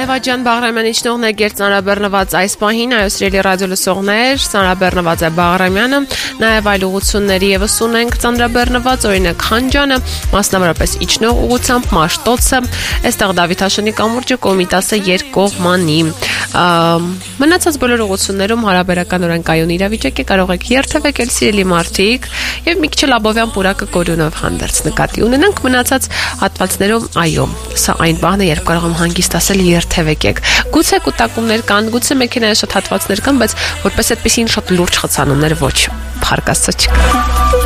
Էվա ջան, Բաղրամյան իջնողն է գերծ ծանրաբեռնված այս պահին, այո սիրելի ռադիո լսողներ, ծանրաբեռնված է Բաղրամյանը, նաև այլ ուղղությունների ևս ունենք ծանրաբեռնված, օրինակ Խանջանը, մասնավորապես իջնող ուղղությամբ Մաշտոցը, այստեղ Դավիթաշնի կամուրջը Կոմիտասը երկկողմանի։ Մնացած բոլոր ուղղություններում հարաբերականորեն կայուն իրավիճակ է, կարող եք երթևեկել սիրելի մարդիկ եւ մի քիչ Լաբովյան պուրակը Կորյունով հանդերձ նկատի ունենանք, մնացած հատվածներում այո, սա այն բանը, երբ կարող եմ հանգիստ ասել երթևեկեք։ Գուցե կուտակումներ կան, գուցե մեքենայի շատ հատվածներ կան, բայց որպես այդպեսին շատ լուրջ խցանումներ ոչ, փառք Աստծո չկա։